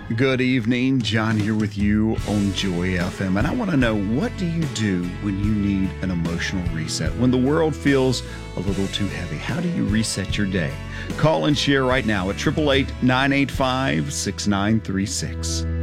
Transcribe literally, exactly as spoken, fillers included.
Good evening, John here with you on Joy F M, and I want to know, what do you do when you need an emotional reset? When the world feels a little too heavy, how do you reset your day? Call and share right now at eight eight eight, nine eight five, six nine three six.